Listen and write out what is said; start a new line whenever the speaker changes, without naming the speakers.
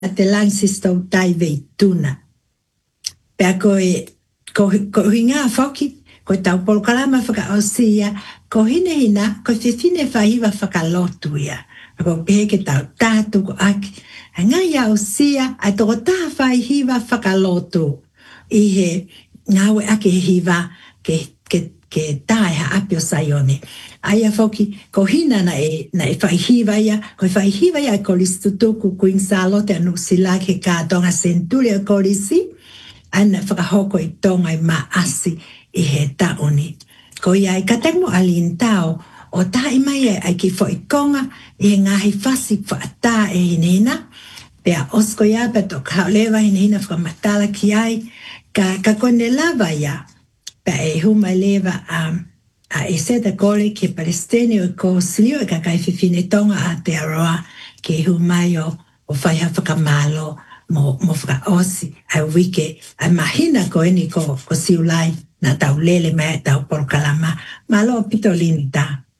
te langsisto tai veituna. Pea ko hinga foki, ko tau polkalama whakaosia, ko hina, ko whiwhine whahiwa whakalotu ia. Ko peke tau tātu ko aki. Ngai au sia, ai toko taha whaihiwa whakalotu. I he ngawe ake hiwa ke tae ha apio sayone. Aia foki, ko hina na e whaihiwa ia, ko whaihiwa ia ko listutuku kuin salote anu sila ke kātonga senturi o kolisi, ana whakahoko i tonga i maasi i he taoni. Ko ia i katangu alintao, o tā imai ai ki fo i konga, i he ngahi whasi whaata e hinina, pea osko ia pato ka lewa hinina whakamatala ki ai, ka kone lava ia, pea e huma lewa a e seta kore ke Palestine o ko silio e kakai whiwhine tonga a te aroa ke humai o whaiha whakamalo mo whakaosi a wike a mahina ko eni ko siulai na tau lele mai tau polkalama malo pito lini ta.